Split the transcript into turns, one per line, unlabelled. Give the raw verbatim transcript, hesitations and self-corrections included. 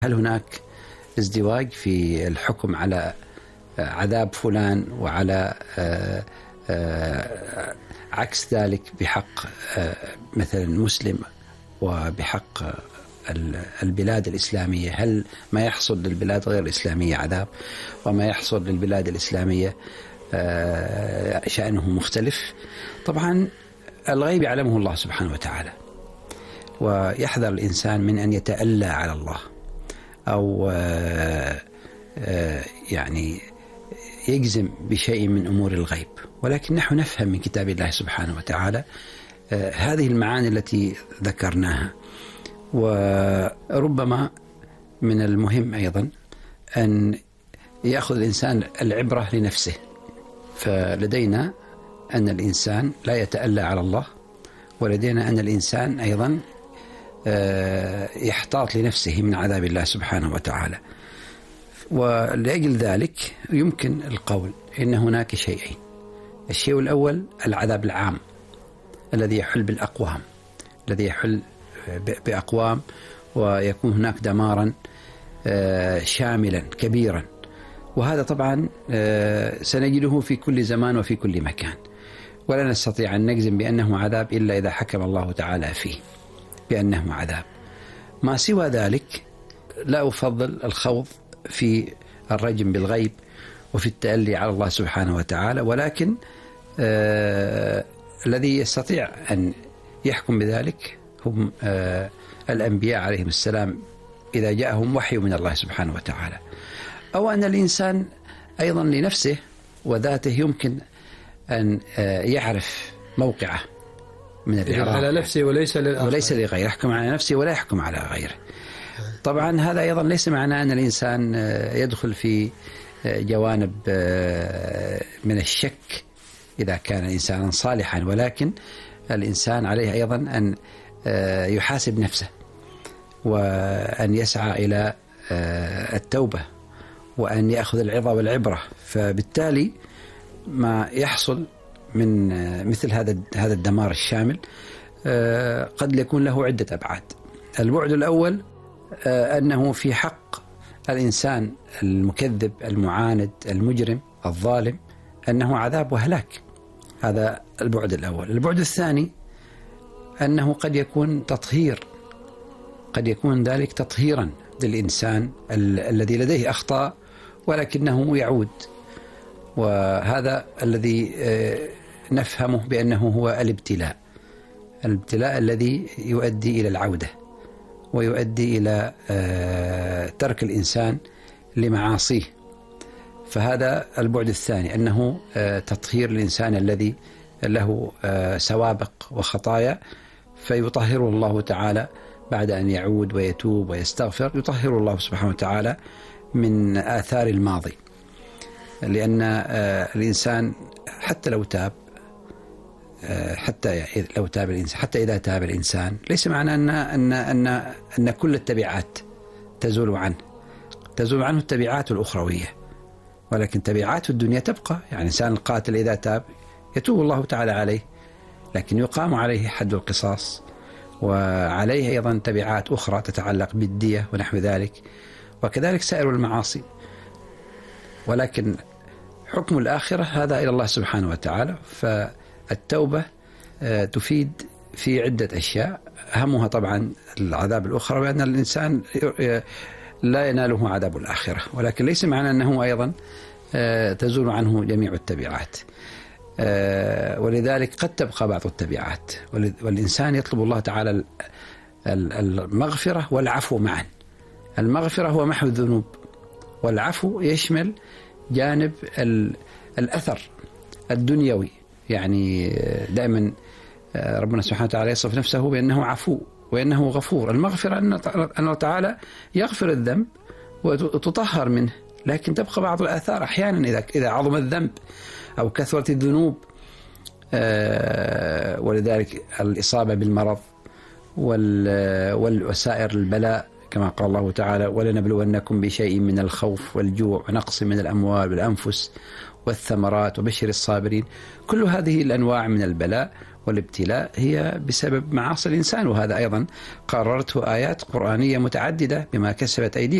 هل هناك ازدواج في الحكم على عذاب فلان وعلى عكس ذلك بحق مثلا مسلم وبحق البلاد الإسلامية؟ هل ما يحصل للبلاد غير الإسلامية عذاب وما يحصل للبلاد الإسلامية شأنه مختلف؟ طبعا الغيب يعلمه الله سبحانه وتعالى، ويحذر الإنسان من أن يتألى على الله أو يعني يجزم بشيء من أمور الغيب، ولكن نحن نفهم من كتاب الله سبحانه وتعالى هذه المعاني التي ذكرناها. وربما من المهم أيضا أن يأخذ الإنسان العبرة لنفسه، فلدينا أن الإنسان لا يتألى على الله، ولدينا أن الإنسان أيضا يحتاط لنفسه من عذاب الله سبحانه وتعالى. ولأجل ذلك يمكن القول إن هناك شيئين: الشيء الأول العذاب العام الذي يحل بالأقوام، الذي يحل بأقوام ويكون هناك دمارا شاملا كبيرا، وهذا طبعا سنجده في كل زمان وفي كل مكان، ولا نستطيع أن نجزم بأنه عذاب إلا إذا حكم الله تعالى فيه بأنه عذاب. ما سوى ذلك لا أفضل الخوض في الرجم بالغيب وفي التألي على الله سبحانه وتعالى، ولكن آه الذي يستطيع أن يحكم بذلك هم آه الأنبياء عليهم السلام إذا جاءهم وحي من الله سبحانه وتعالى، أو أن الإنسان أيضا لنفسه وذاته يمكن أن آه يعرف موقعه من الإعراض
على نفسه وليس للآخر،
وليس لغيره، يحكم على نفسه ولا يحكم على غيره. طبعا هذا أيضا ليس معناه أن الإنسان يدخل في جوانب من الشك إذا كان إنسانا صالحا، ولكن الإنسان عليه أيضا أن يحاسب نفسه وأن يسعى إلى التوبة وأن يأخذ العظة والعبرة. فبالتالي ما يحصل من مثل هذا هذا الدمار الشامل قد يكون له عدة أبعاد. البعد الأول أنه في حق الإنسان المكذب المعاند المجرم الظالم أنه عذاب وهلاك، هذا البعد الأول. البعد الثاني أنه قد يكون تطهير، قد يكون ذلك تطهيرا للإنسان ال- الذي لديه أخطاء ولكنه يعود، وهذا الذي نفهمه بأنه هو الابتلاء، الابتلاء الذي يؤدي إلى العودة ويؤدي إلى ترك الإنسان لمعاصيه. فهذا البعد الثاني، أنه تطهير الإنسان الذي له سوابق وخطايا، فيطهره الله تعالى بعد أن يعود ويتوب ويستغفر، يطهر الله سبحانه وتعالى من آثار الماضي. لأن الإنسان حتى لو تاب حتى لو تاب الإنسان حتى إذا تاب الإنسان ليس معنى أن أن أن أن كل التبعات تزول عنه، تزول عنه التبعات الأخروية، ولكن تبعات الدنيا تبقى. يعني إنسان القاتل إذا تاب يتوب الله تعالى عليه، لكن يقام عليه حد القصاص، وعليه أيضا تبعات أخرى تتعلق بالدية ونحو ذلك، وكذلك سائر المعاصي. ولكن حكم الآخرة هذا إلى الله سبحانه وتعالى. فالتوبة تفيد في عدة أشياء، أهمها طبعا العذاب الأخرى، وأن الإنسان لا يناله عذاب الآخرة، ولكن ليس معنى أنه أيضا تزول عنه جميع التبعات. ولذلك قد تبقى بعض التبعات، والإنسان يطلب الله تعالى المغفرة والعفو معا. المغفرة هو محو الذنوب، والعفو يشمل جانب الأثر الدنيوي. يعني دائما ربنا سبحانه وتعالى يصف نفسه بأنه عفو وأنه غفور. المغفرة أن الله تعالى يغفر الذنب وتطهر منه، لكن تبقى بعض الآثار أحيانا إذا إذا عظم الذنب أو كثرت الذنوب. ولذلك الإصابة بالمرض والوسائر البلاء، كما قال الله تعالى: ولنبلونكم بشيء من الخوف والجوع ونقص من الأموال والأنفس والثمرات وبشر الصابرين. كل هذه الأنواع من البلاء والابتلاء هي بسبب معاصي الإنسان، وهذا أيضا قررته آيات قرآنية متعددة بما كسبت أيديكم.